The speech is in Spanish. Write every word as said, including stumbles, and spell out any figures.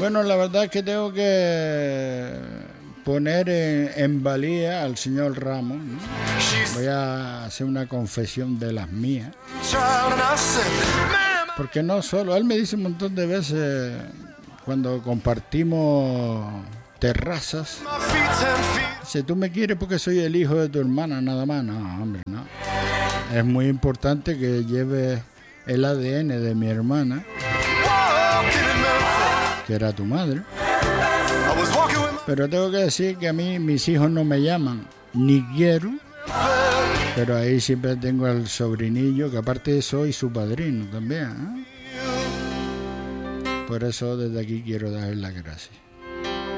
Bueno, la verdad es que tengo que poner en, en valía al señor Ramos, ¿no? Voy a hacer una confesión de las mías. Porque no solo, él me dice un montón de veces cuando compartimos terrazas, dice, tú me quieres porque soy el hijo de tu hermana, nada más. No, hombre, no. Es muy importante que lleve el A D N de mi hermana, que era tu madre. Pero tengo que decir que a mí mis hijos no me llaman ni quiero, pero ahí siempre tengo al sobrinillo, que aparte soy su padrino también, ¿eh? Por eso desde aquí quiero darle las gracias.